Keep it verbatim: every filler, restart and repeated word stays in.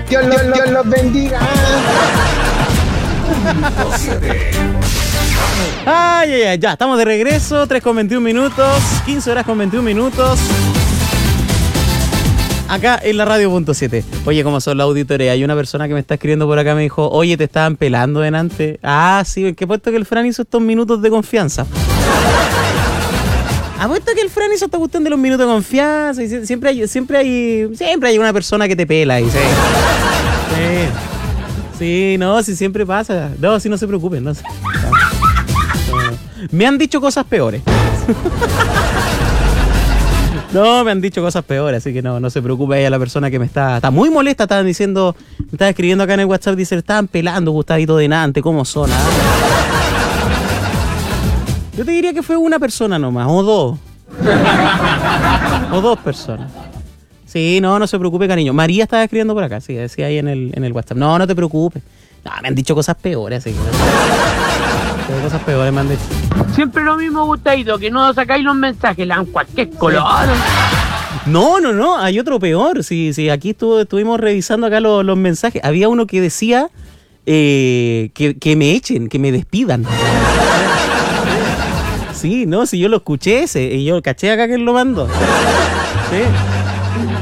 Dios, Dios, Dios los bendiga. Ay, ay, ay, ya, estamos de regreso, tres con veintiún minutos, quince horas con veintiún minutos. Acá en la radio punto siete. Oye, ¿cómo son los auditores? Hay una persona que me está escribiendo por acá, me dijo, oye, te estaban pelando delante. Ah, sí, que puesto que el Fran hizo estos minutos de confianza. Apuesto que el Fran hizo esta cuestión de los minutos de confianza. Y siempre hay, siempre hay, siempre hay una persona que te pela ahí, sí. Sí, sí, no, sí, siempre pasa. No, sí, no se preocupen, no sé. Me han dicho cosas peores. No, me han dicho cosas peores, así que no, no se preocupe. Ella, la persona que me está, está muy molesta, estaban diciendo, me estaba escribiendo acá en el WhatsApp, dice, estaban pelando Gustavito Denante, ¿cómo son? ¿Ah? Yo te diría que fue una persona nomás, o dos. O dos personas. Sí, no, no se preocupe, cariño. María estaba escribiendo por acá, sí, decía ahí en el, en el WhatsApp. No, no te preocupes. No, me han dicho cosas peores, así que... Cosas peores me han dicho. Siempre lo mismo, Gustavito, que no sacáis los mensajes, le dan cualquier color. No, no, no, hay otro peor. Sí, sí, aquí estuvo, estuvimos revisando acá los, los mensajes. Había uno que decía eh, que, que me echen, que me despidan. Sí, no, si yo lo escuché ese, y yo caché acá que él lo mandó. Sí.